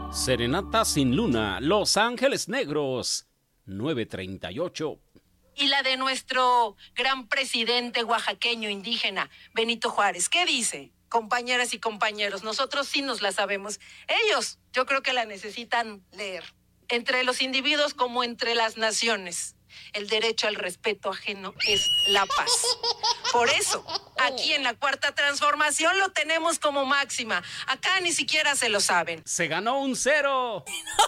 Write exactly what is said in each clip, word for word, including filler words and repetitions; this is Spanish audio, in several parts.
Serenata sin luna, Los Ángeles Negros, nueve treinta y ocho. Y la de nuestro gran presidente oaxaqueño indígena, Benito Juárez. ¿Qué dice? Compañeras y compañeros, nosotros sí nos la sabemos. Ellos, yo creo que la necesitan leer. Entre los individuos como entre las naciones, el derecho al respeto ajeno es la paz. Por eso, aquí en la Cuarta Transformación lo tenemos como máxima. Acá ni siquiera se lo saben. Se ganó un cero.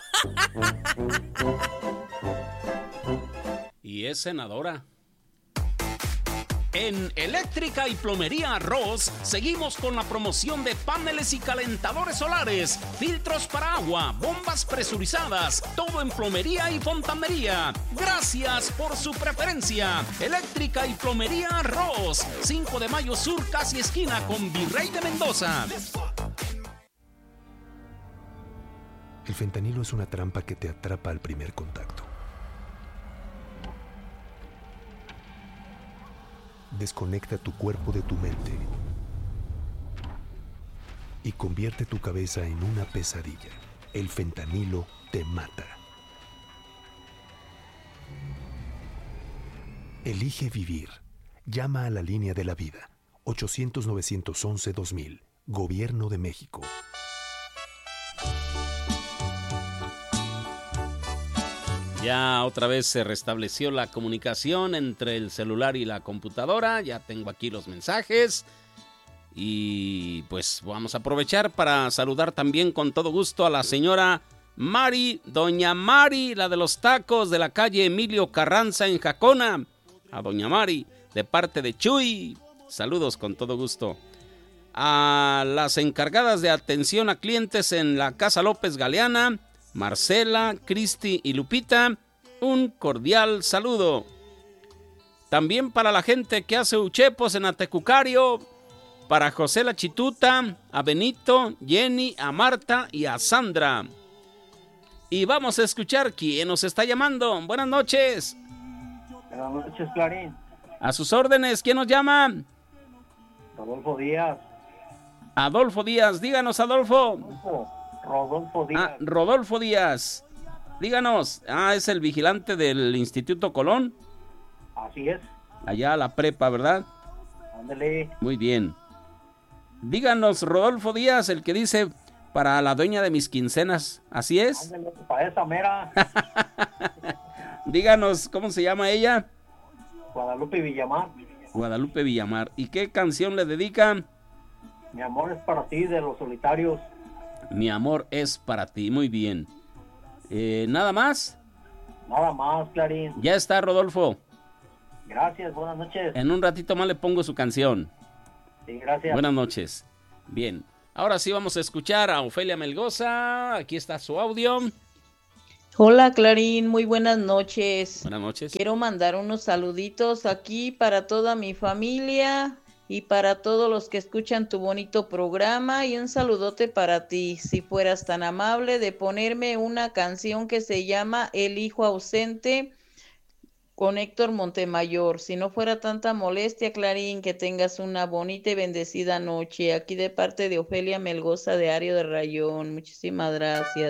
Y es senadora. En Eléctrica y Plomería Arroz seguimos con la promoción de paneles y calentadores solares, filtros para agua, bombas presurizadas, todo en plomería y fontanería. Gracias por su preferencia. Eléctrica y Plomería Arroz, cinco de mayo Sur, casi esquina con Virrey de Mendoza. El fentanilo es una trampa que te atrapa al primer contacto. Desconecta tu cuerpo de tu mente y convierte tu cabeza en una pesadilla. El fentanilo te mata. Elige vivir. Llama a la línea de la vida. ochocientos, novecientos once, dos mil. Gobierno de México. Ya otra vez se restableció la comunicación entre el celular y la computadora. Ya tengo aquí los mensajes. Y pues vamos a aprovechar para saludar también con todo gusto a la señora Mari, doña Mari, la de los tacos de la calle Emilio Carranza en Jacona. A doña Mari, de parte de Chuy. Saludos con todo gusto. A las encargadas de atención a clientes en la Casa López Galeana, Marcela, Cristi y Lupita, un cordial saludo. También para la gente que hace uchepos en Atecucario, para José La Chituta, a Benito, Jenny, a Marta y a Sandra. Y vamos a escuchar quién nos está llamando. Buenas noches. Buenas noches, Clarín. A sus órdenes, ¿quién nos llama? Rodolfo Díaz. Adolfo Díaz, díganos, Adolfo. Rodolfo. Rodolfo Díaz. Ah, Rodolfo Díaz. Díganos. Ah, es el vigilante del Instituto Colón. Así es. Allá a la prepa, ¿verdad? Ándale. Muy bien. Díganos, Rodolfo Díaz, el que dice para la dueña de mis quincenas. ¿Así es? Ándale, para esa mera. Díganos, ¿cómo se llama ella? Guadalupe Villamar. Guadalupe Villamar. ¿Y qué canción le dedican? Mi amor es para ti, de Los Solitarios. Mi amor es para ti. Muy bien. Eh, ¿Nada más? Nada más, Clarín. Ya está, Rodolfo. Gracias, buenas noches. En un ratito más le pongo su canción. Sí, gracias. Buenas noches. Bien. Ahora sí vamos a escuchar a Ofelia Melgoza. Aquí está su audio. Hola, Clarín, muy buenas noches. Buenas noches. Quiero mandar unos saluditos aquí para toda mi familia y para todos los que escuchan tu bonito programa, y un saludote para ti, si fueras tan amable de ponerme una canción que se llama El Hijo Ausente con Héctor Montemayor. Si no fuera tanta molestia, Clarín, que tengas una bonita y bendecida noche, aquí de parte de Ofelia Melgoza de Ario de Rayón. Muchísimas gracias.